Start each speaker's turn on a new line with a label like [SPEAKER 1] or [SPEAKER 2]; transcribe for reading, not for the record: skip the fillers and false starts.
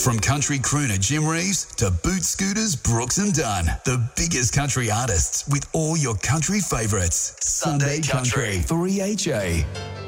[SPEAKER 1] From country crooner Jim Reeves to boot scooters Brooks and Dunn. The biggest country artists with all your country favourites. Sunday Country. 3HA.